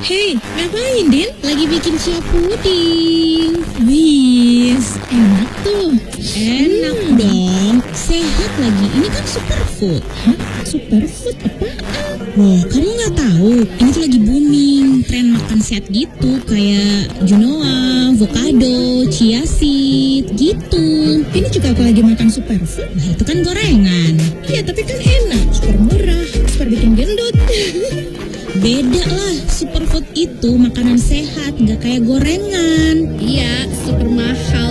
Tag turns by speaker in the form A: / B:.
A: Hei, ngapain, Din?
B: Lagi bikin siap puding.
A: Wis, enak tuh.
B: Enak dong, sehat lagi. Ini kan superfood.
A: Hah? Superfood apaan?
B: Wah, kamu nggak tahu? Ini tuh lagi booming, tren makan sehat gitu, kayak quinoa, avocado, chia seed, gitu.
A: Ini juga aku lagi makan superfood.
B: Nah, itu kan gorengan.
A: Ya, tapi kan enak, super murah, super bikin gendut.
B: Beda lah, superfood itu makanan sehat, nggak kayak gorengan.
A: Iya, super mahal.